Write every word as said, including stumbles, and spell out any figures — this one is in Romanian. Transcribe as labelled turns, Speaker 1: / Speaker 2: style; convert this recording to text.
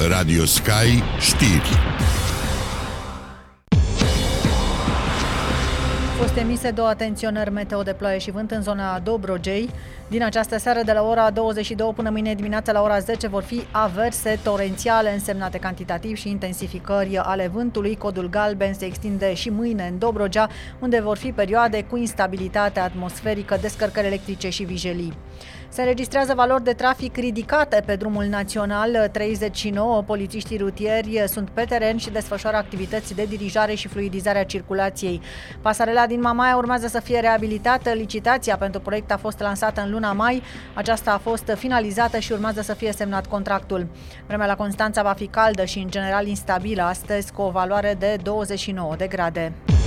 Speaker 1: Radio Sky Știri.
Speaker 2: Au fost emise două atenționări meteo de ploaie și vânt în zona Dobrogei. Din această seară, de la ora douăzeci și două până mâine dimineața la ora zece, vor fi averse torențiale însemnate cantitativ și intensificări ale vântului. Codul galben se extinde și mâine în Dobrogea, unde vor fi perioade cu instabilitate atmosferică, descărcări electrice și vijelii. Se înregistrează valori de trafic ridicate pe drumul național treizeci și nouă. Polițiștii rutieri sunt pe teren și desfășoară activități de dirijare și fluidizare a circulației. Pasarela din Mamaia urmează să fie reabilitată. Licitația pentru proiect a fost lansată în luna mai. Aceasta a fost finalizată și urmează să fie semnat contractul. Vremea la Constanța va fi caldă și în general instabilă astăzi, cu o valoare de douăzeci și nouă de grade.